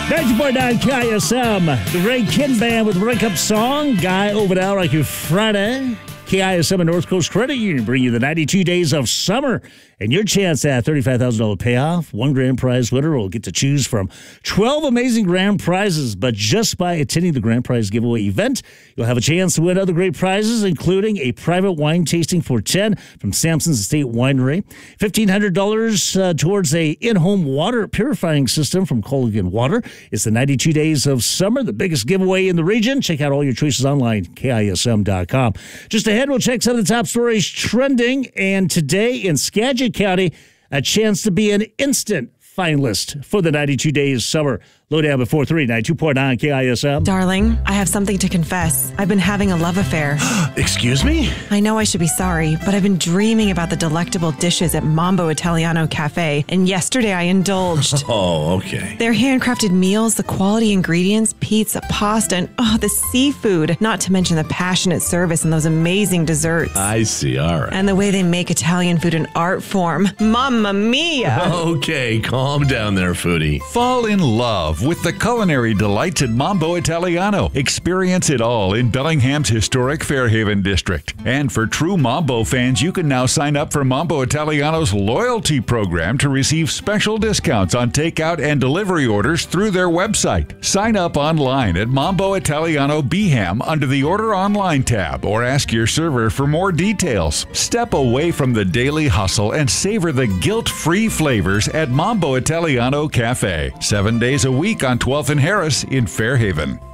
90.9 KISM. The Ray Kin Band with Wake Up Song. Guy over now like your Friday. KISM and North Coast Credit Union bring you the 92 days of summer and your chance at $35,000 payoff. One grand prize winner will get to choose from 12 amazing grand prizes. But just by attending the grand prize giveaway event, you'll have a chance to win other great prizes, including a private wine tasting for 10 from Sampson's Estate Winery, $1,500 towards a in-home water purifying system from Culligan Water. It's the 92 days of summer, the biggest giveaway in the region. Check out all your choices online, KISM.com. Just ahead, we'll check some of the top stories trending. And today in Skagit County, a chance to be an instant finalist for the 92 days summer. Lowdown before 3, 92.9 KISM. Darling, I have something to confess. I've been having a love affair. Excuse me? I know I should be sorry, but I've been dreaming about the delectable dishes at Mambo Italiano Cafe, and yesterday I indulged. Oh, okay. Their handcrafted meals, the quality ingredients, pizza, pasta, and the seafood, not to mention the passionate service and those amazing desserts. I see, all right. And the way they make Italian food an art form. Mamma mia! Okay, calm down there, foodie. Fall in love with the culinary delights at Mambo Italiano. Experience it all in Bellingham's historic Fairhaven district. And for true Mambo fans, you can now sign up for Mambo Italiano's loyalty program to receive special discounts on takeout and delivery orders through their website. Sign up online at Mambo Italiano Beeham under the Order Online tab or ask your server for more details. Step away from the daily hustle and savor the guilt-free flavors at Mambo Italiano Cafe. 7 days a week on 12th and Harris in Fairhaven.